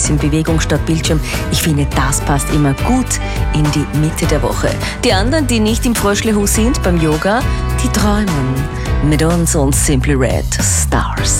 bisschen Bewegung statt Bildschirm. Ich finde, das passt immer gut in die Mitte der Woche. Die anderen, die nicht im Fröschlehus sind beim Yoga, die träumen mit uns und Simply Red Stars.